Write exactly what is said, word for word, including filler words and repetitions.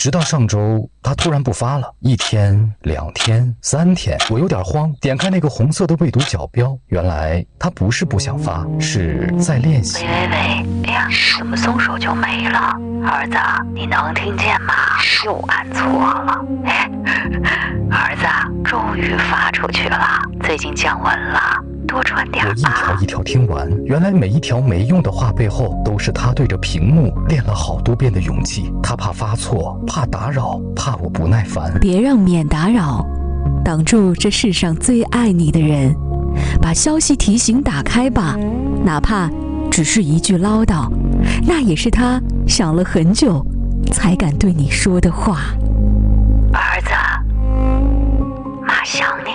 直到上周，他突然不发了，一天、两天、三天，我有点慌，点开那个红色的未读角标，原来他不是不想发，是在练习。 喂喂喂，哎呀，怎么松手就没了？儿子，你能听见吗？又按错了。儿子，终于发出去了，最近降温了，多穿点我一啊。 条一条听完，原来每一条没用的话背后，都是他对着屏幕练了好多遍的勇气。他怕发错，怕打扰，怕我不耐烦。 别让免打扰挡住这世上最爱你的人，把消息提醒打开吧，哪怕只是一句唠叨，那也是他想了很久才敢对你说的话。 儿子，妈想你。